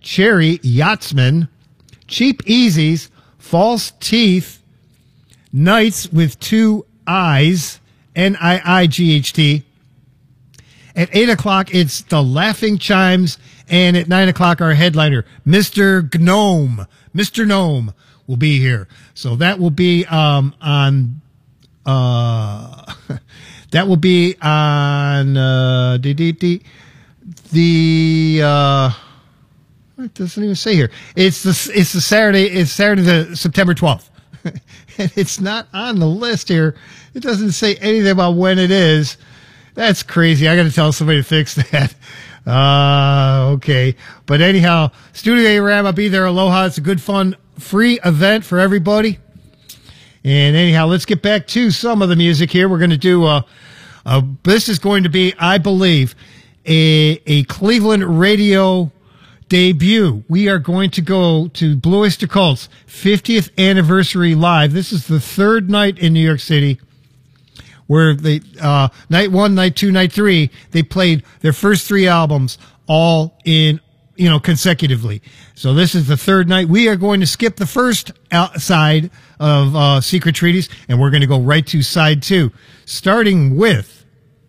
Cherry Yachtsman, Cheap Easies, False Teeth, Knights with Two Eyes, Niight. At 8 o'clock, it's the Laughing Chimes, and at 9 o'clock, our headliner, Mr. Gnome. Mr. Gnome will be here. So that will be on that will be on it doesn't even say here. It's Saturday the September 12th. And it's not on the list here. It doesn't say anything about when it is. That's crazy. I got to tell somebody to fix that. Okay. But anyhow, Studio A-Ram, I'll be there. Aloha. It's a good, fun, free event for everybody. And anyhow, let's get back to some of the music here. We're going to do this is going to be, I believe, a Cleveland radio debut. We are going to go to Blue Oyster Cult's 50th anniversary live. This is the third night in New York City, where they night 1, night 2, night 3, they played their first 3 albums all in, consecutively. So this is the third night. We are going to skip the first side of Secret Treaties, and we're going to go right to side 2, starting with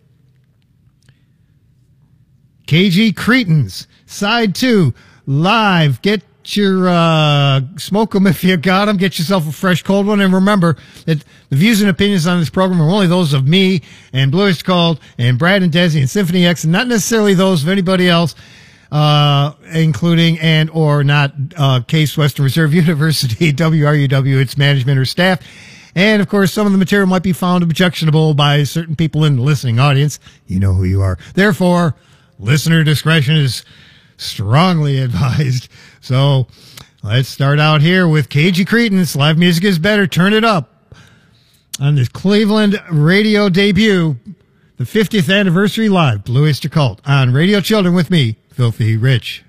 KG Cretins, side 2, live. Get your smoke them if you got them. Get yourself a fresh cold one, and remember that the views and opinions on this program are only those of me and Blue Oyster Cult and Brad and Desi and Symphony X, and not necessarily those of anybody else, including and or not Case Western Reserve University, WRUW, its management or staff. And of course, some of the material might be found objectionable by certain people in the listening audience. You know who you are. Therefore, listener discretion is strongly advised. So let's start out here with KG Cretins. Live music is better. Turn it up on this Cleveland radio debut, the 50th anniversary live, Blue Oyster Cult on Radio Children with me, Filthy Rich.